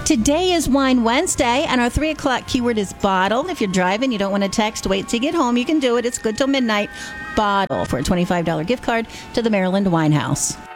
Today is Wine Wednesday, and our 3 o'clock keyword is bottle. If you're driving, you don't want to text, wait till you get home, you can do it. It's good till midnight. Bottle for a $25 gift card to the Maryland Wine House.